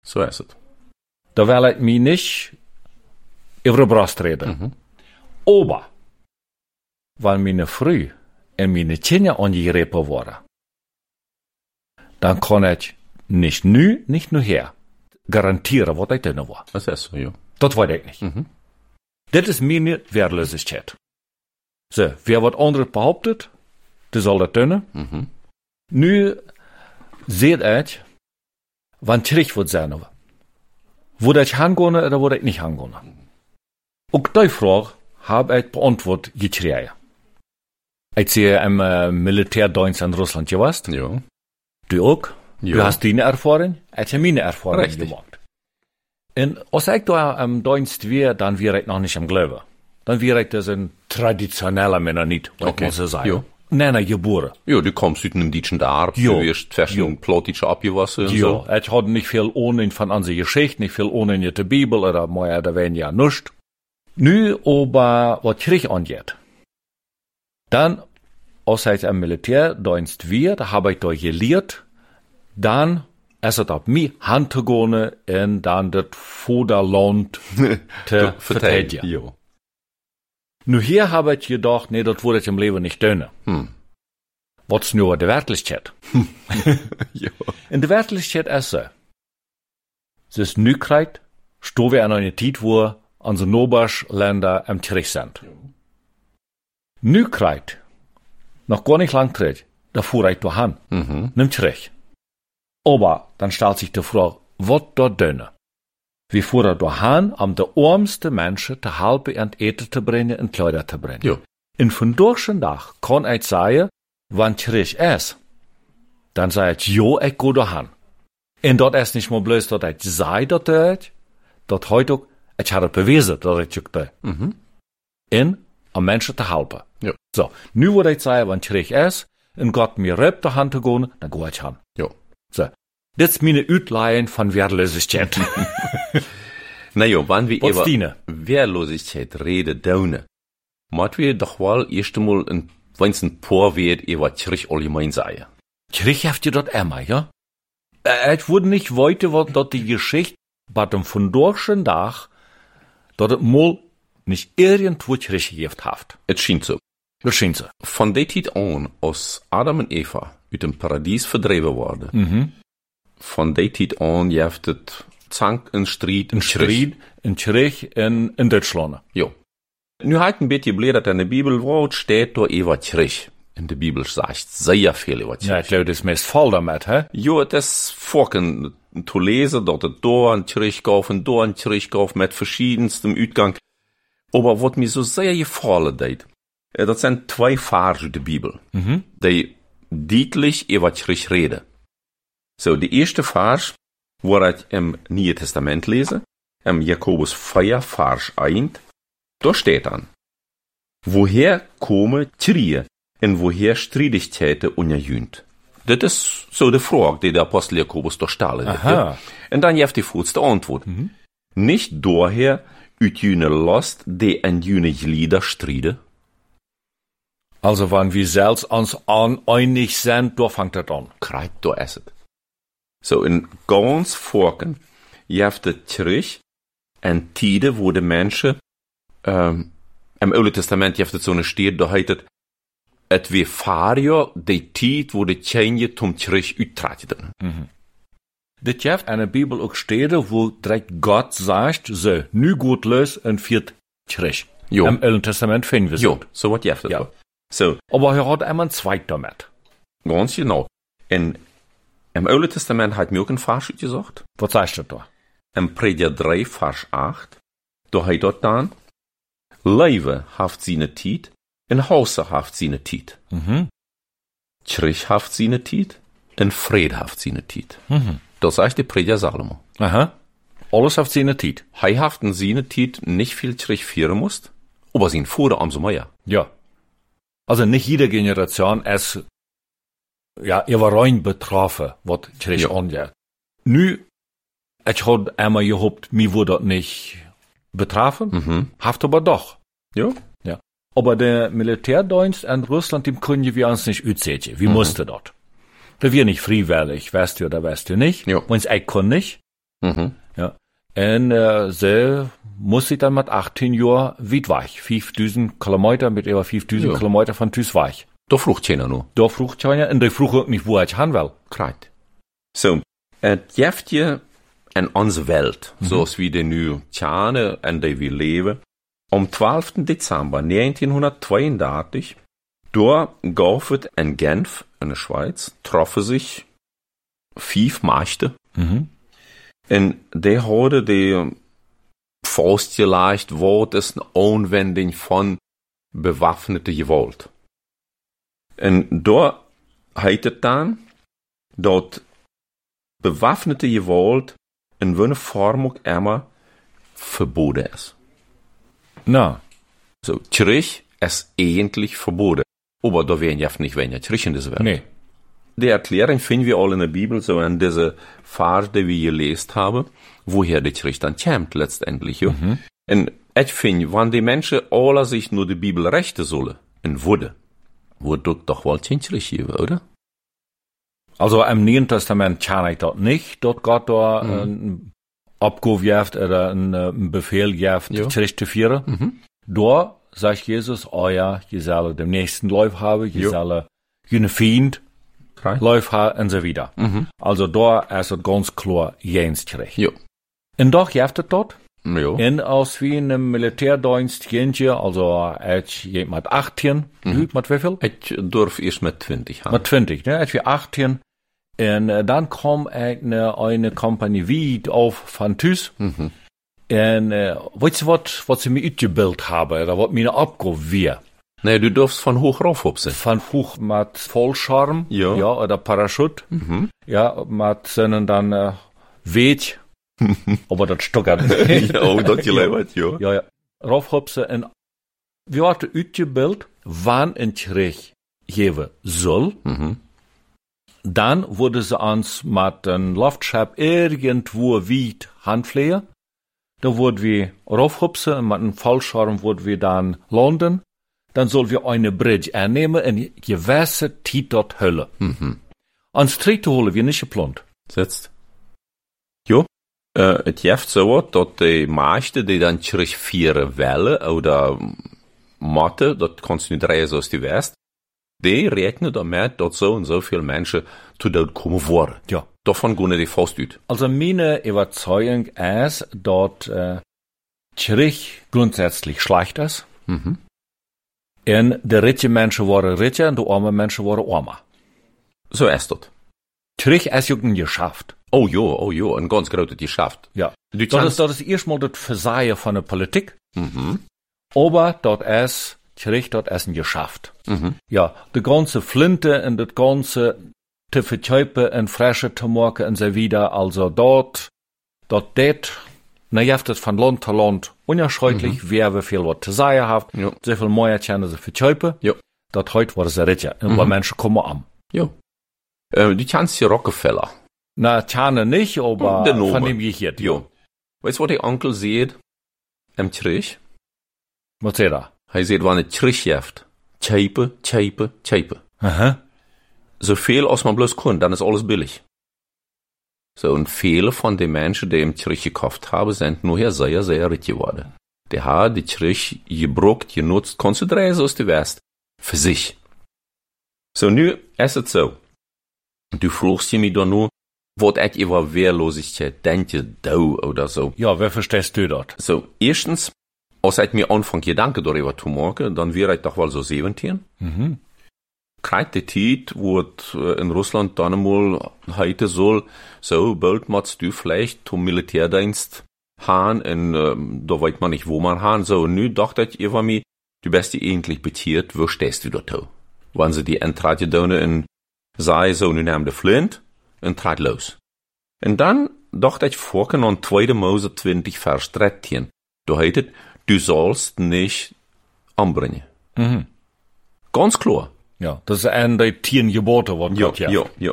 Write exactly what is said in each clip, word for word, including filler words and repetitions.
So ist es. Da will ich mich nicht über die Brust reden. Mhm. Aber, weil meine Früh und meine Kinder angegriffen wurden, dann kann ich nicht nu, nicht nur her garantieren, was ich drin war. Das ist so, ja. Das weiß ich nicht. Mhm. Das ist meine Wertlosigkeit. So, wer was anderes behauptet, der soll das tun. Mhm. Nu seht ich, wann Kirch wird sein. Wo ich hingehen oder wo ich nicht hingehen. Auch die Frage habe ich beantwortet gekriegt. Ich sehe im äh, Militärdienst in Russland gewesen. Ja. Du auch. Ja. Du hast deine Erfahrung, ich habe meine Erfahrung Richtig. gemacht. Und als ich da im Dienst wäre, dann wäre ich noch nicht im Glauben. Dann wäre ich das ein traditioneller Mennonit, was Okay. man so sagen. Ja. Nein, geboren. Ja, du kommst aus einem deutschen Dorf, Ja. du wirst zwischen Plottische abgewassen und Ja, so. ich hatte nicht viel ohne von unserer Geschichte, nicht viel ohne in der Bibel oder mehr oder weniger nichts. Nu, aber was Krieg angeht, dann, als ich im Militärdienst war, da habe ich da gelehrt, dann ist es auf mich Hand zu gehen und dann das Vaterland zu verteidigen. Ja. Nu, hier habe ich gedacht, nee, das würde ich im Leben nicht tun. Hm. Was nur die Wirklichkeit? Ja. In der Wirklichkeit ist so. Es ist nu kriegt, stehen wir an einer Zeit, wo unsere Nachbarländer im Krieg sind. Nu kriegt, noch gar nicht lang Krieg, da fuhr ich dahin, Mhm. nimm Krieg. Aber dann stellt sich die Frage, was da dünne? Wir fuhren dahin, um die armsten Menschen zu helfen, und Eten zu bringen und Kleider zu bringen. Ja. Und von durchschen Tag kann ich sagen, wann Krieg ist, dann sage ich, jo, ich gehe dahin. Und dort ist nicht mal bloß, dass ich sei, dass ich, dort heute auch, ich habe bewiesen, dass ich das Mhm. in, um Menschen zu helfen. Ja. So, nu würde ich sagen, wenn Krieg ist, und Gott mir rübt, dahin zu gehen, dann gehe ich hin. Ja. So, das ist meine Utleihen von Wertlosigkeit. Naja, wenn wir Was über diene? Wehrlosigkeit reden, daune, müssen wir doch wohl erst einmal ein, wenn's ein paar wird, über Kirch allgemein sagen. Krieg habt ihr dort immer, ja? Äh, ich würde nicht weiter, was dort die Geschichte, bei dem von durchschen Tag, dort es mal nicht irgendwo Krieg gegeben habt. Es scheint so. Das scheint so. Von der Zeit an, als Adam und Eva aus dem Paradies verdreven worden, Mhm. von der Zeit an jeft es Zank und Streit und Krieg, in Krieg, in, in Deutschland. Ja. Nu halt ein bisschen blättert in der Bibel, wo steht da über Krieg. In der Bibel sagt sehr viel über Krieg. Ja, ich glaube, das ist meist voll damit, hä? Ja, das vorken zu lesen, dort es da ein Krieg gab und da ein Krieg gab mit verschiedenstem Utgang. Aber was mir so sehr gefallen deed, äh, das sind zwei Verse in der Bibel, Mhm. die deutlich über Krieg reden. So, die erste Vers, wo ich im Neuen Testament lese, im Jakobus vier, Vers eins, da steht dann, woher komme Kriege und woher Streitigkeiten ungeünt? Das ist so die Frage, die der Apostel Jakobus da stellt. Aha. Ja? Und dann gibt die vorste Antwort. Mhm. Nicht daher ut jene Last, die an jene Glieder streiten. Also, wenn wir selbst uns uneinig sind, da fängt das an. Kreit, da ist es. So, in ganz Volken gibt es Krieg en Tide, wo die Menschen, ähm, im Alten Testament gibt es so eine Steht, da heißt es, et wie fahr die Tid, wo die Tjenje zum Krieg uttraten. Das gibt eine Bibel auch Stelle, wo direkt Gott sagt, so, nu gut los und viert Krieg. Jo. Im Alten Testament finden wir Jo, so. so was gibt es. Ja. da. So, Aber er hat einmal ein Zweig damit. ganz genau. In, im Alten Testament hat mir auch ein Vers gesagt. Was sagst du da? Im Prediger drei, Vers acht, da heißt dort dann, Leive haft seine Tiet, en Hause haft seine Tiet. Mhm. Krieg haft seine Tiet, en Fried haft seine Tiet. Mhm. Das sagt der Prediger Salomo. Aha. Alles auf seine Zeit. Hei haften seine Tiet nicht viel Krieg führen musst, aber sein Vater umso mehr. Ja. Also nicht jede Generation ist, ja, überrein betroffen, was Krieg Ja. angeht. Nu, ich hab einmal gehabt, mir wurde das nicht betroffen, Mhm. haft aber doch. Ja. Ja. Aber der Militärdienst in Russland, dem können wir uns nicht utsetzen. Wir Mhm. mussten dort. Da wir nicht freiwillig, weißt du oder weißt du nicht. Ja. Wenn's ich kann nicht. Mhm. Ja. En uh, ze moest ik dan met achttien jaar weit weg. vijfduizend kilometer, mit über vijfduizend Ja. kilometer von thuis weg. Da vroeg je nou. Da vroeg je, en die vroeg ook niet wo ik gaan wil. Krijt. So, het geeft je en onze Welt, Mhm. zoals we die nu kennen en die we leven, am twaalften Dezember negentienhonderdtweiendertig, door gaf het in Genf, in de Schweiz, troffen zich vijf Mächte. Mhm. En die hadden die vastgelegd wat is een aanwending van bewaffnete geweld. En daar heet het dan dat bewaffnete geweld in welke vorm ook immer verboden is. Nou, So, Krieg ist eigentlich verboten. Aber da werden ja nicht weniger Krieg in dieser Welt. nee. Die Erklärung finden wir alle in der Bibel, so in dieser Vers, die wir gelesen haben, woher der Krieg dann kommt, letztendlich. Ja. Mhm. Und ich finde, wenn die Menschen alle sich nur die Bibel rechten sollen, und würde, würde doch wohl kein Krieg geben, oder? Also im Neuen Testament kann ich das nicht, dort Gott da Mhm. ein Abguf gibt oder ein, äh, ein Befehl gibt, Ja. Krieg zu führen. Mhm. Da sagt Jesus, oh ja, je soll dem nächsten Lauf haben, je Ja. soll einen Feind Right. Lauf haben und so weiter. Mhm. Also da ist es ganz klar jens Krieg. Ja. Und doch gibt es dort. Ja. Und als wir in einem Militärdienst gehen, also ich gehe mit achtzehn, mhm. mit wie viel? Ich darf erst mit zwanzig haben. Mit zwanzig, ne? Ich war achtzehn. Und äh, dann kam eine, eine Kompanie weit auf von Thus. Mhm. Und äh, weißt du was, was sie mir uitgebildet haben, oder was meine Abgabe war? Nee, du darfst von hoch rauf hopsen. Von hoch mit Vollschirm, Ja. ja, oder Parachute, Mhm. ja, mit seinen dann äh, Weg, aber das stockert nicht. Ja, oh, dat je leid, ja. Ja, ja. Raufhopsen en wir hadden uitgebeeld wann ein Krieg geben soll. Mhm. Dann wurde sie uns mit einem Luftschab irgendwo weit handfliegen. Da wurden wir raufhopsen und mit einem Fallschirm wurden wir dann landen. Dann sollen wir eine Bridge annehmen und gewisse Zeit dort hüllen. Mhm. Ans Tritt holen wir nicht geplant. Setzt. Jo. Uh, het heeft zo wat dat de meesten die dan terug vieren willen, oder matte, dat kannst du niet draaien zoals die west, die rekenen daarmee dat zo en zoveel mensen te dood komen worden. Ja. Davon gaan die vast uit. Also meine Überzeugung ist, dass äh, Krieg grundsätzlich schlecht ist. Mhm. En de rijke mensen worden rijker en de arme mensen worden armer. Zo is dat. Krieg ist ook een Geschäft. Oh ja, oh ja, een ganz grote Geschäft. Ja. Du Das kannst, ist, das ist erstmal das Versailles von der Politik. mhm. Aber dort ist, Krieg, dort ist ein Geschäft. Mhm. Ja, die ganze Flinte und das ganze zu verkaufen und frische zu machen und so weiter. Also dort, dort, dort, na, je hebt het von Land zu Land unterschiedlich, mhm. wer wie viel was zu sagen hat. Ja. So viel mehr können sie verkaufen. Ja. Dort heute worden sie richer. Und Mhm. bei Menschen kommen an. Ja. Uh, du kennst die Rockefeller. Na, Tjane nicht, aber Der Name. von dem ich hier. Ja. Weißt du, was die Onkel sieht im Krieg? Was seht ihr? Hij zegt, wanneer het Krieg heeft, tjeipen, tjeipen, tjeipen. Aha. Zoveel als man bloß kann, dann ist alles billig. So, und viele von den Menschen, die im Krieg gekauft haben, sind nur sehr, sehr reich geworden. Die haben die Krieg gebraucht, genutzt, konzentriert aus der West, für sich. So, nu ist es so. Du fragst mich da nur, was ich über Wehrlosigkeit denke, du oder so. Ja, wer verstehst du dort? So, erstens, als ich mir anfange, Gedanken darüber zu machen, dann wäre ich doch wohl so siebzehn. Mhm. Kriegt die Zeit, wo es in Russland dann einmal heute soll, so, bald machst du vielleicht zum Militärdienst haben, und ähm, da weiß man nicht, wo man haben. So, und nu dachte ich über mich, du bist die eigentlich betiert, wo stehst du dort? Wenn sie die Entrate da und sei so, nu nehmen die Flint und trat los. Und dann dachte ich vorhin an zweite Mose zwanzig, Vers dreizehn. Da heißt es, du sollst nicht anbringen. Mhm. Ganz klar. Ja, das ist ein der tien Gebote, was Ja, Gott ja. ja, ja.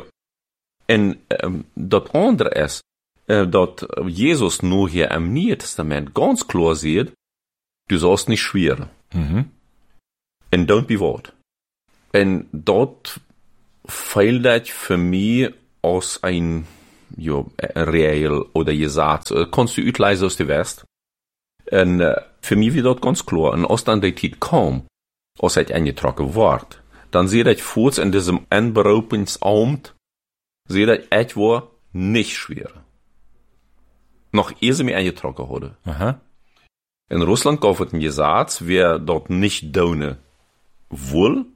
En ähm, dat andere is, äh, dat Jesus nur hier im Neuen Testament ganz klar sieht, du sollst nicht schwören. Mhm. And don't be what. En dat fehlt für mich aus ein ja, real oder gesagt, kannst du utleisen aus der West. Und uh, für mich wird das ganz klar, und als dann die Zeit kam, als es eingetrokken wordt, dann sehe ich voort in diesem Anberufungsamt, sehe ich etwas nicht schwer. Noch ehe sie mir eingetrokken hadden. Aha. In Russland gab es gesagt, wer dort nicht donen will,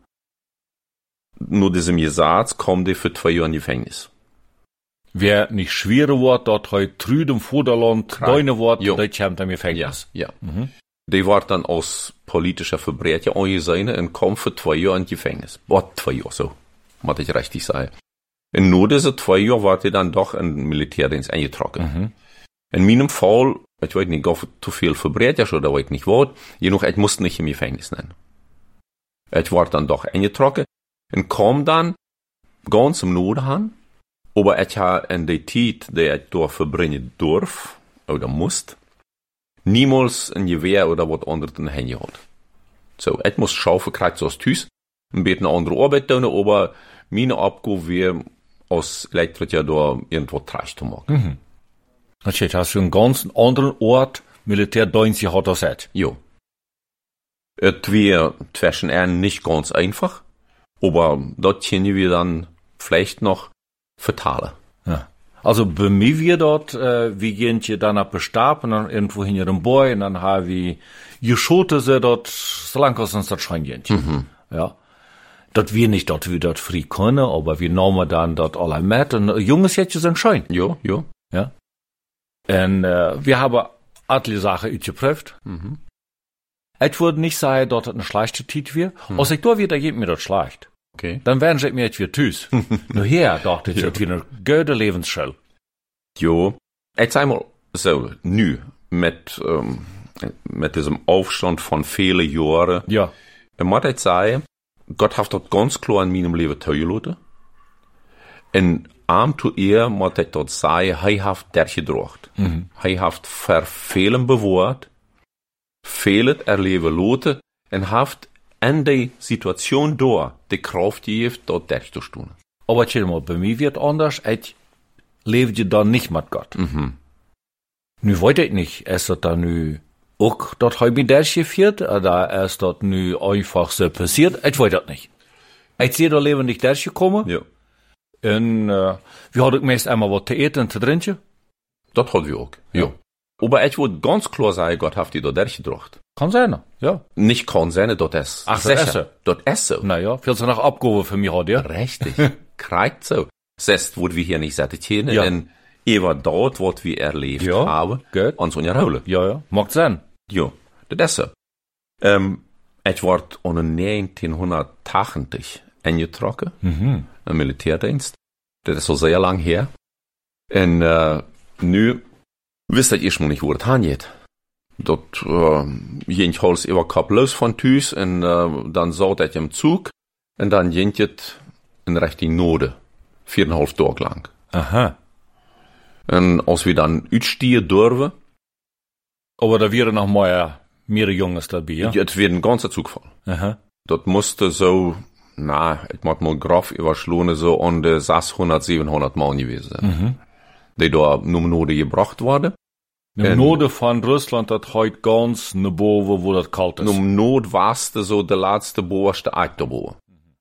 nur diesem Gesagt kommt der für zwei Jahre in Gefängnis. Wer nicht schwere Wort, dort heute trüdem Vorderland, deine Wort, Jo. der kommt im Gefängnis. Ja, ja. Mhm. Die war dann als politischer Verbrecher angesehen und kam für zwei Jahre in Gefängnis. Was, zwei Jahre so, muss ich richtig sagen. Und nur diese zwei Jahre war die dann doch in den Militärdienst eingetrokken. Mhm. In meinem Fall, ich weiß nicht, ob zu viel Verbrecher ist oder weiß nicht was, jedoch, ich musste nicht im Gefängnis nennen. Ich war dann doch eingetrokken und kam dann ganz im Norden an, aber ich habe in der Zeit, die ich dort verbringen durf, oder musste, niemals ein Gewehr oder was anderes in den Händen gehabt. So, ich muss schaffen, kriegt so aus Tüß, ein bisschen eine andere Arbeit tun, aber meine Abgabe wäre, als Elektriker da irgendwo Trash zu machen. Mhm. Das heißt, hast du einen ganz anderen Ort Militärdienst gehabt als jetzt? Jo. Es wäre zwischen ihnen nicht ganz einfach, aber dort können wir dann vielleicht noch vertalen. Ja. Also bei mir wir dort, äh, wie gehen je dann ab Bestab und dann irgendwo hin ihrem Boy und dann haben wir geschoten sie dort, so lang als uns das schon gehen. Mhm. Ja. Dort wir nicht dort, wie dort frei können, aber wir nehmen dann dort alle mit und junges Jätchen sind schön. Jo, jo. Ja. Und äh, wir haben alle Sachen ausgeprüft. Mhm. Ich würde nicht sagen, dort eine schlechte Zeit wir. Mhm. Als ich da wieder geht mir dort schlecht. Okay. Dann werden sie mir jetzt wieder tüß. Nur hier dachte ich, Ja. jetzt wieder eine gute Lebensschule. Jo. Jetzt einmal so, nu, mit, ähm, mit diesem Aufstand von vielen Jahren, Ja. muss ich sagen, Gott hat dort ganz klar in meinem Leben teugelassen. Und am zu ihr muss ich dort sagen, er hat das gedracht. Mhm. Er hat für vielen bewahrt, vieles erleben lassen und hat in der Situation da die Kraft gegeben, dort durchzustehen. Aber chill mal, bei mir wird anders, ich lebe je dann nicht mit Gott. Mhm. Nu weiß ich nicht, ist das dann nu auch dort hab ich das geführt, oder ist das nu einfach so passiert? Ich weiß das nicht. Ich sehe da Leben nicht durchgekommen. Ja. Und, äh, wir hatten meist einmal was zu essen und zu trinken. Das hat wir auch. Ja. Aber ich würde ganz klar sagen, Gott hat die da durchgebracht. Kann sein, ja. Nicht kann sein, dort ist. Ach, dort essen. Dort essen. Naja, viel zu nach Abgabe für mich hat, ja. Richtig. Kriegt so. Selbst, wo wir hier nicht satten, Ja. und über dort, was wir erlebt Ja, haben, gut. an so einer Rolle. Ja, ja, mag sein. Ja, das ist so. Ähm, ich wurde an neunzehnhundertachtzig eingetrokken, Mhm. im Militärdienst. Das ist so sehr lang her. Und, äh, nu, wisst ihr erstmal nicht, wo das hingeht. Dort, äh, ging ich Hals über Kopf los von Tüß, und, äh, dann saß ich im Zug, und dann ging es in Richtung Norden. Viereinhalb Tage lang. Aha. Und als wir dann ausstehen dürfen, Aber da wäre noch mal mehrere Jungs dabei, ja? es wird ein ganzer Zug voll. Aha. Das musste so, na, ich muss mal grob überschlagen, so an der sechshundert, siebenhundert Mann gewesen sein. Mhm. Die da nur Norden gebracht wurden. Im Ähm, Norden von Russland, das heute ganz ne Boven, wo das kalt ist. Und im Nord war's so der letzte boerste Eikterboer.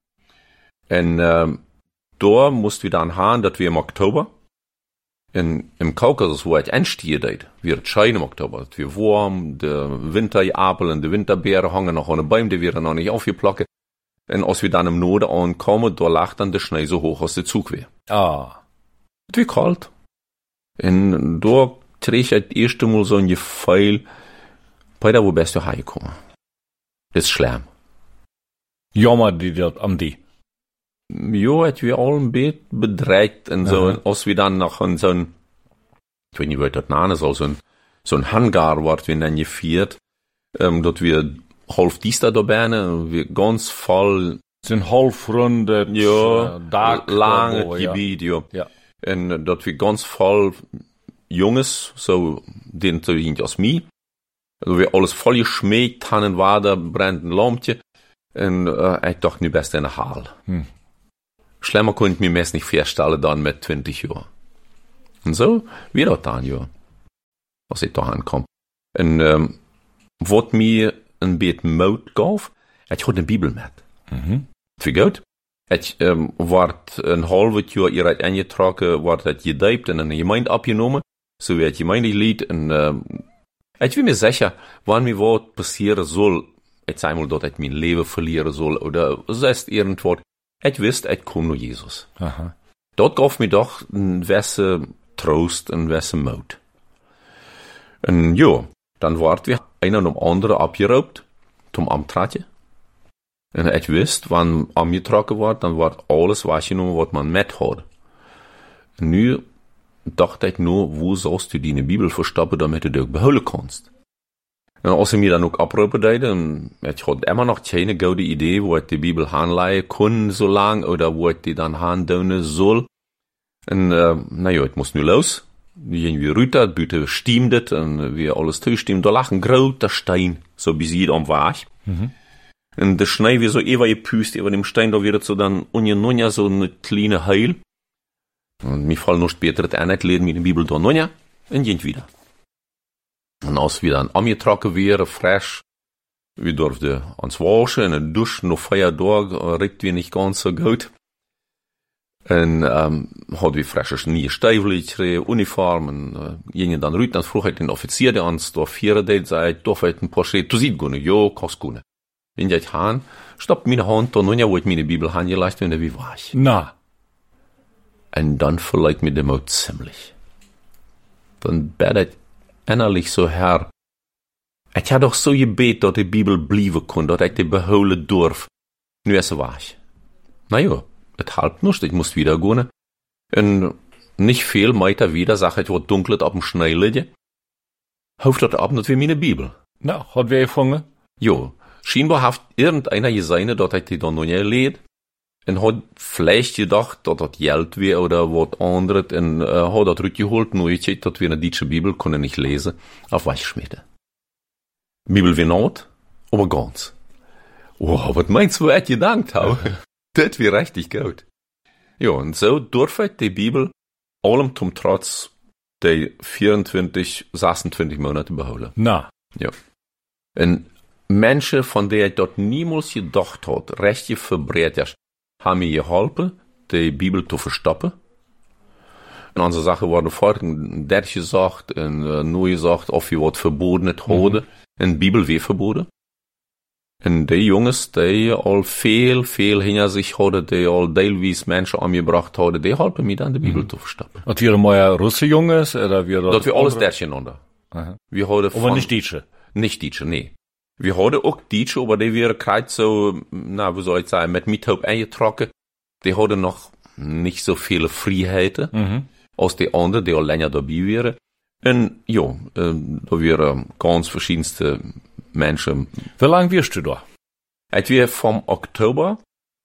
Und, ähm, da mussten wir dann haben, dass wir im Oktober, in, im Kaukasus, wo ich einstehe, deit, wird schein im Oktober, das wir warm, der Winterapfel und die Winterbeeren hängen noch an den Bäumen, die werden noch nicht aufgeplockt. Und als wir dann im Norden ankommen, da lag dann der Schnee so hoch, als der Zug wäre. Ah. Es wird kalt. Und da träg ich das erste Mal so ein Gefühl, bei der, wo bist du heimgekommen? Das ist schlimm. Jammer, die dort am die. Ja, het wir all ein bisschen bedreigt und so, Aha. als wir dann noch in so ein, ich weiß nicht, wie das nennen soll, so ein, so ein Hangar, wird wir dann geführt, ähm, dort wir halb dies da dabei, wir ganz voll, Sind halbrunde, ja, äh, Dach, lange da, wo, ja. Gebiet, ja. Ja. Und äh, dort wir ganz voll Junges, so, den so irgendwie aus mir, also wir alles voll geschmäht, Tannen war da, brennt ein Lampje, und äh, ich dachte, nu best in der Hall. Hm. Schlimmer konnte ich mir meist nicht vorstellen, dann mit zwanzig Jahren. En zo, wie dat dan, ja. Als ik daar aankom. En um, wat mij een beetje moed gaf, ik had een Bibel met. Mhm. Wie goed? Het um, wordt een halve jaar hieruit ingetrokken, wordt het gedijpt en in een gemeente opgenomen. Zo werd gemeentelied. En um, ik wil me zeggen, wanneer mij wat passeren zal, ik zei maar dat ik mijn leven verlieren zal, of zelfs irgendwas. Ik wist, ik kom naar Jezus. Aha. Dat gaf me toch een wesse troost, een wesse moed. En ja, dan wordt weer een en andere opgeroopt, zum Amtratje. En ik wist, wanneer aangetrokken wordt, dan wordt alles waargenomen wat man met had. En nu dacht ik nou, wo zoust du die Bibel verstoppen, damit du die ook behouden konst. En als ze me dan ook oproepen deden, ik had immer nog geen goede idee, wo ik die Bibel aanleiden kon zo lang, oder wo ik die dan aandoen zal. En uh, nou ja, ik moest nu los. Nu gingen we ruiter, het buiten stiemt het, en we alles toestimmt. Da lag een groter Stein, so bis hier am Weg. Mhm. En de Schnee wie so ewa gepüst, über dem Stein, da wird so dann unja so eine kleine Heil. Und mir fallen noch später das eine lesen mit der Bibel da nonja, und ging wieder. Und als wir dann angetrokken wären, frisch, wir durften uns waschen, und duschen, noch vier Tage, riecht wir nicht ganz so gut. En um, hadden we frische nieuwe stijfelen, uniform, en uh, gingen dan uit, en vroeg ik den officier, die ons door vieren deed, zei, toch uit een Porsche, tu ziet kunnen, jo, kost kunnen. En ik haan, stopt mijn hand, en nu wordt mijn Bibel aangelegd, en wie was. Na. En dan verleidt me de moed ziemlich. Dan ben ik innerlijk zo her. Ik had toch zo gebeten dat de Bibel blijven kon, dat ik die behouden durf. Nu is ze was. Nou ja. Het halbt nicht, ich muss wieder gehen. Und nicht viel weiter wieder, sag ich, wird dunkelt auf dem Schnee liegen. Hofft das ab nicht wie meine Bibel. Na, hat wer gefangen? Jo, scheinbar hat irgendeiner gesehen, dass ich die dann noch nicht lädt. Und hat vielleicht gedacht, dass das Geld wäre oder was anderes. Und äh, hat das zurückgeholt, nur ich hätte, dass wir eine deutsche Bibel können nicht lesen, auf Weichschmiede. Bibel wie not, aber ganz. Wow, was meinst du, was ich gedacht habe? Das wäre richtig gut. Ja, und so durfte ich die Bibel allem zum Trotz die vierundzwanzig, sechsundzwanzig Monate behouden. Na. Ja. Und Menschen, von denen ich dort niemals gedacht habe, rechtje Verbrecher, haben mir geholfen, die Bibel zu verstoppen. Und unsere Sachen wurden vorhin dertig gesagt, und uh, nur gesagt, of wir was verboten hadden. Mhm. Und die Bibel wäre verboten. En die jongens, die al veel, veel hinter sich hadden, die al deelwies Menschen angebracht hadden, die helpen mir dann die Bibel mhm. zu verstoppen. Dat waren maar Russen jongens, oder wir dat wir alles durcheinander. Wir hadden aber nicht Deutsche? Nicht Deutsche, nee. Wir hadden auch Deutsche, aber die waren kalt so, na, wie soll ich sagen, mit Mithaupt eingetrokken. Die hadden noch nicht so viele Freiheiten, mhm. als die anderen, die al länger dabei waren. En ja, äh, da waren ganz verschiedenste Menschen. Wie lange wirst du da? Ich war vom Oktober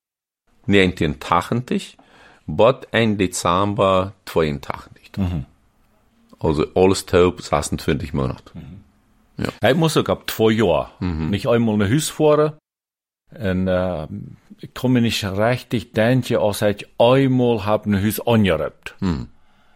neunzehnhundertachtzig bis in Dezember zweiundachtzig. Mhm. Also alles taub, sechsundzwanzig Monate. Mhm. Ja. Ich muss sogar zwei Jahre. Mhm. Nicht einmal eine Haus fahren. Und äh, ich kann mir nicht richtig denken, als ich einmal hab ein Haus angerübt. Mhm.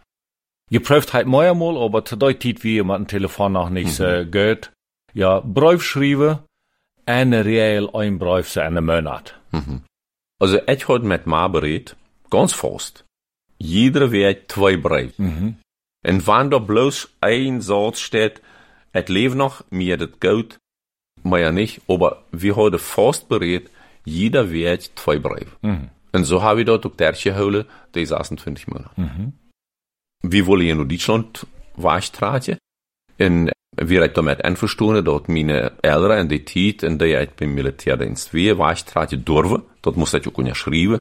Geprüft halt mal einmal, aber zu der Zeit, wie jemand ein Telefon noch nicht so mhm. geht. Ja, Brief schreiben, eine real ein Brief zu einem Monat. Mhm. Also, ich hatte mit Marberit, ganz fast, jeder Woche zwei Briefe. Mhm. Und wenn da bloß ein Satz steht, ich lebe noch, mir das gut, mir ja nicht, aber wir haben fast bereit, jeder Woche zwei Briefe. Mhm. Und so habe ich dort auch durchgeholt, die sechsundzwanzig Monate. Mhm. Wir wollen hier in Deutschland Waschtraten, und wir haben damit einverstanden, dass meine Eltern in der Zeit, in der ich beim Militärdienst war, Waschtraten durften. Das muss ich auch nicht schreiben.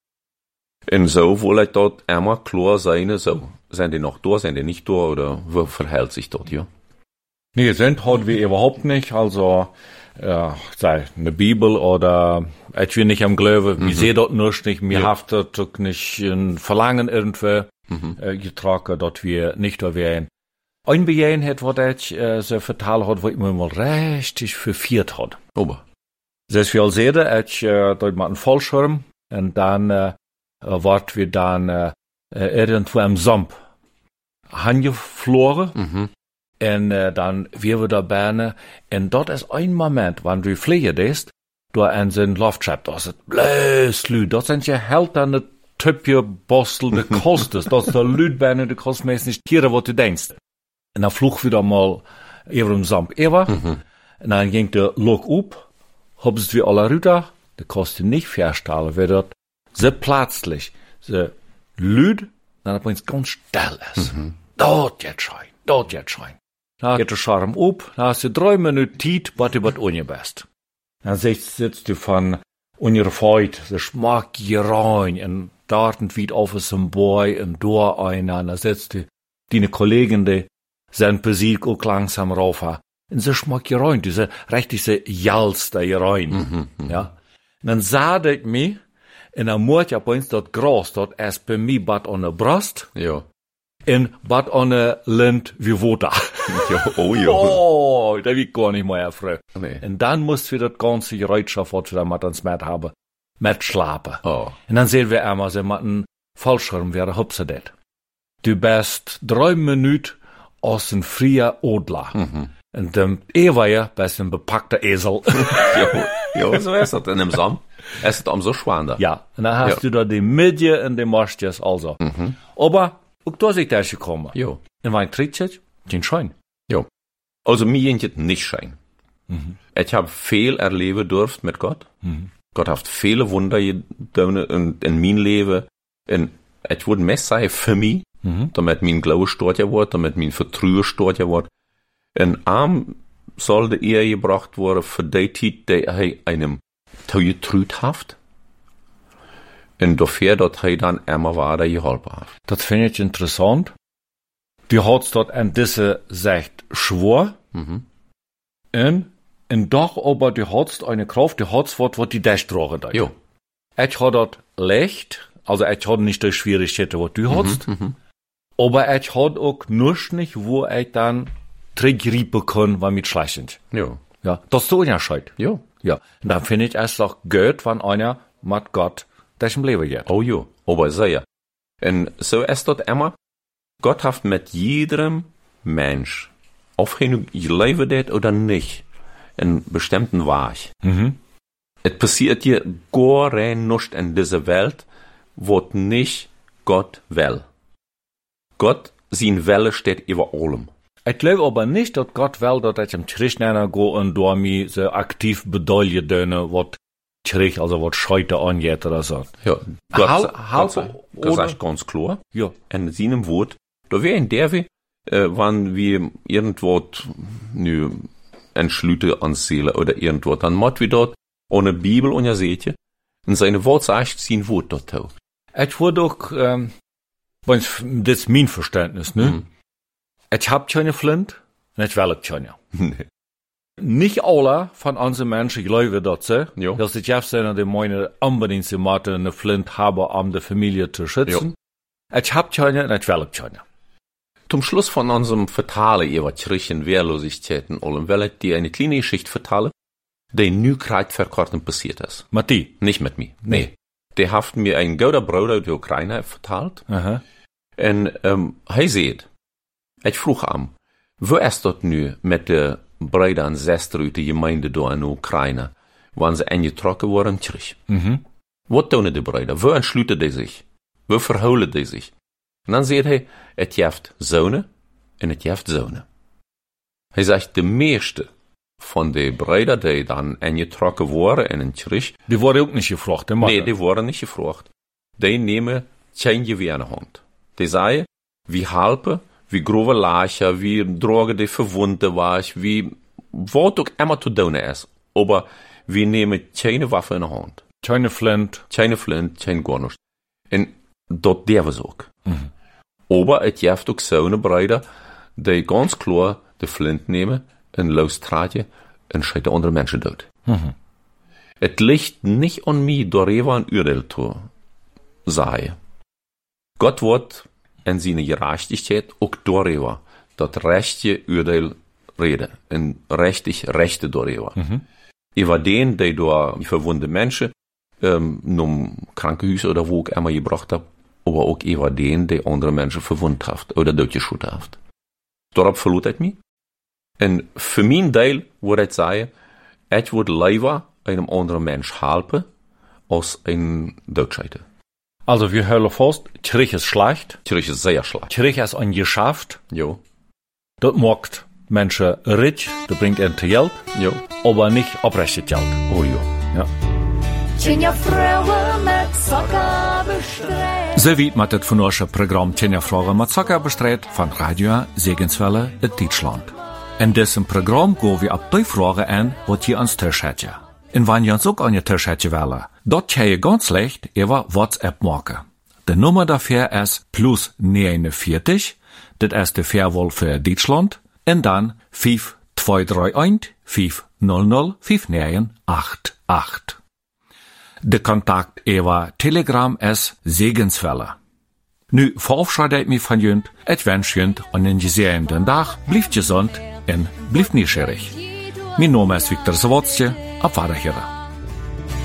Und so wollte ich dort immer klar sein, so, sind die noch da, sind die nicht da, oder wie verhält sich das, ja? Nee, sind halt wir überhaupt nicht, also, äh, sei eine Bibel oder, ich will nicht am Glauben, mhm. wir sehen dort nicht, mir ja. haft dort nicht ein Verlangen irgendwo, mhm. äh, getragen, dass wir nicht da wären. Ein Bejahen hat, was ich äh, so vertalt hat, wo ich mir mal richtig verfiert hat. Ober. Das wir sehen, ich äh, dort mal einen Fallschirm, und dann, äh, wart wir dann, äh, irgendwo am Somp. Hanje verloren. Mhm. En uh, dan weer we daar bijna. En dat is een moment, wanneer u vliegen deed, door en zijn loftschap, dat is het bluislu. Dat zijn je held aan het tupje bostel de kostes. Dat is de luid bijna de kostmeest niet keren wat u denkt. En dan vloog we dan mal even om zamp ever. Mhm. En dan ging de lok op, hebben ze weer alle ruta, de kosten niet verstalen, weer dat ze plötzlich, ze luid, dan dat het ganz stil is. Mhm. Dat jet schijn, dat jet schijn. Dan geht de Charme op, dan hast je drie minuten tijd, wat je wat ongebest. Dan sitzt du van ongerefreut, ze smaakt je rein, en dartend wie auf es een boy, en door einer, en dan sitzt du, die Kollegen, die zijn Musik ook langzaam rauf, en ze smaakt je rein, diese richtig se jals da je rein, Mhm. Mhm. ja. En dan zade ik me, en dan moet je opeens dat gras, dat is bij mij bad aan de brust, Ja. en bad aan de lint wie water. Ja, oh ja. Oh, dat weet ik gar nicht mehr, Frau. Nee. Und dann musst wir das ganze Gerätschaft, was wir da mit uns mit haben, mit schlapen. Oh. Und dann sehen wir einmal, sie mit einem Fallschirm, wer hübsch das. Du bist drei Minuten aus einem frühen Adler. Mhm. Und dem Ewer bist ein bepackter Esel. Ja, ja, so ist das. In dem Sam ist es am so schwander. Ja, und dann hast Ja. du da die Midje und die Mastjes, also. Mhm. Aber, auch da ist ich da gekommen. Ja. Und mein Trittchen, den Schein. Ja. Also mir ging het nicht schijn. Mhm. Ich habe viel erleben durft mit Gott. Mhm. Gott hat viele Wunder gedaan in, in mijn leven. En ich würde mehr sagen für mich, Mhm. damit mein Glaube stort ja wird, damit mein Vertrauen stort ja wird. En arm sollte er gebracht worden für die Zeit, die er einem zugetraut hat. Und dafür, dass er dann immer weiter geholfen hat. Das finde ich interessant. Du hast dort an diese Sicht schwor, Mhm. und, und doch aber du hast eine Kraft, du hast was, was die das tragen da. Jo. Ich habe dort leicht, also ich habe nicht die Schwierigkeiten, was du hast, Mhm. aber ich habe auch nichts nicht, wo ich dann zurückgreifen kann, was mit schlecht ist. Ja. Ja, das ist der Unterschied. Ja. Ja, und dann finde ich es auch gut, wenn einer mit Gott das im Leben geht. Oh ja, aber sehr. Und so ist das immer. Gott hat mit jedem Mensch, ob er nun leben hat oder nicht, einen bestimmten Weg. Mhm. Es passiert hier gar nichts in dieser Welt, was nicht Gott will. Gott, sein Wille steht über allem. Ich glaube aber nicht, dass Gott will, dass ich im Kirchner gehe und da mir so aktiv bedeuten dönne, was Kirch, also was Scheute angeht oder so. Ja, Gott, Hal- Gott, halb sagt- Gott oder- sagt ganz klar, Ja. in seinem Wort, da wäre in der Weg, äh, wenn wir irgendwo nu entschlüte ans Seele oder irgendwo, dann macht wir dort ohne Bibel und ja seht ihr, und seine Wort sagt sein Wort dort auch. Ich wurde auch, ähm, wenn's- das ist mein Verständnis, ne? Mhm. Ich hab keine Flint, und ich will es keine. Nee. Nicht alle von unseren Menschen glauben das, eh? Ja. Dass die Chefs sind, die meine unbedingt sie müssen eine Flint haben, um die Familie zu schützen. Ich hab keine, und ich will es keine. Zum Schluss von unserem Vertalen über Kirchen, Wehrlosigkeiten, allem, will ich dir eine kleine Geschichte vertellen, die nu gerade vor kurzem passiert ist. Mit die? Nicht mit mir. Nee. Der hat mir ein guter Bruder aus der Ukraine vertalt. Aha. En um, hij zei, ik vroeg hem, wo is dat nu met de broeder en zuster uit de gemeente door in Oekraïne, wanneer ze ingetrokken worden terug? Mhm. Wat doen de broeder? Wo entsluiten die zich? Wo verhouden die zich? En dan zei hij, het heeft zonen en het heeft zonen. Hij zegt, de meeste van de broeder die dan ingetrokken worden in een terug, Die worden auch nicht gefragt, die nee, die worden niet gevraagd. Die nemen geen geweer in de hand. Die zeggen, wie helpen, wie grove lachen, wie drogen die verwunde was, wie wat ook immer te doen is. Aber wir nemen geen Waffe in de hand. Keine Flint. Geen flint, geen gar nichts. En dat dürfen ze ook. Mhm. Aber het heeft ook zo'n Brüder, die ganz klar de flint nemen, en losdraaien, en scheiden andere Menschen dood. Mhm. Het ligt niet aan mij door even een oordeel te zeggen. Gott wird in seine Gerechtigkeit auch darüber das rechte Urteil reden. Und richtig Rechte darüber. Mhm. Über den, der durch verwundete Menschen, ähm, num Krankenhaus oder wo auch immer gebracht hat, aber auch über den, der andere Menschen verwundet hat oder durchgeschossen hat. Darauf verlot ich mich. Und für mein Teil würde ich sagen, ich würde lieber einem anderen Menschen helfen, als ein Durchscheiden. Also wir hören fast, Kirch ist schlecht. Kirch ist sehr schlecht. Kirch ist ein Geschäft. Jo. Das macht Menschen rich, das bringt ihnen Geld, Jo. aber nicht oprechtes Geld. Oh jo. Ja. Tjenja vrouwen met sokken bestreed. So wie mit das von unserem Programm Tjenja Fragen mit Zucker bestreut von Radio Segenswelle in Deutschland. In diesem Programm gehen wir auf die Fragen ein, was ihr ans Tisch hättet. Und wenn ihr uns auch an den Tisch hättet wollen, dort kann ihr ganz leicht über WhatsApp machen. Die Nummer dafür ist plus neunundvierzig, das ist die Fairwahl für Deutschland, und dann fünf zwei drei eins fünf null null fünf neun acht acht. Der Kontakt über Telegram ist Segenswelle. Nu verabschiede ich mich von jünd, ich wünsche jünd einen gesegneten Tag, bleibt gesund und bleibt neugierig. Mein Name ist Viktor Sawatzke, auf Wiederhören.